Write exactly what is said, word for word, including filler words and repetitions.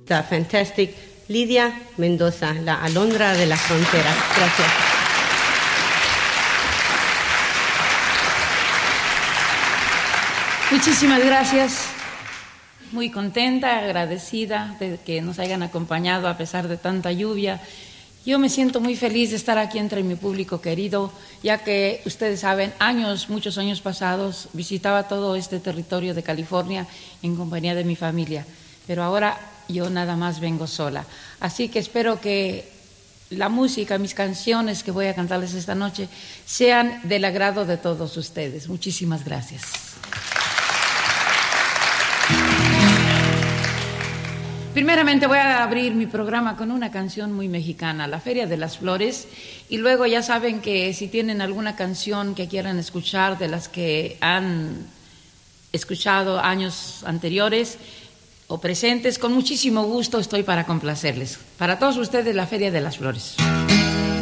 the fantastic Lidia Mendoza, la alondra de la frontera. Gracias. Muchísimas gracias. Muy contenta, agradecida de que nos hayan acompañado a pesar de tanta lluvia. Yo me siento muy feliz de estar aquí entre mi público querido, ya que ustedes saben, años, muchos años pasados, visitaba todo este territorio de California en compañía de mi familia, pero ahora yo nada más vengo sola. Así que espero que la música, mis canciones que voy a cantarles esta noche, sean del agrado de todos ustedes. Muchísimas gracias. Primeramente voy a abrir mi programa con una canción muy mexicana, La Feria de las Flores, y luego ya saben que si tienen alguna canción que quieran escuchar de las que han escuchado años anteriores o presentes, con muchísimo gusto estoy para complacerles. Para todos ustedes, La Feria de las Flores.